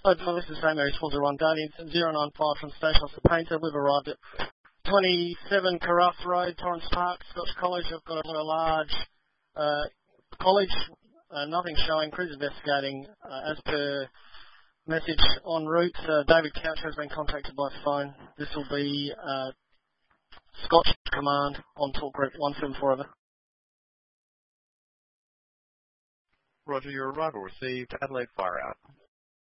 This is St Mary's 401 Guardians 095 from Station Officer Painter. We've arrived at 27 Carruth Road, Torrance Park, Scotch College. I've got a large college, nothing showing. Crews investigating as per message en route. David Couch has been contacted by phone. This will be Scotch Command on talk group 174 over. Roger, your arrival received. Adelaide fire out.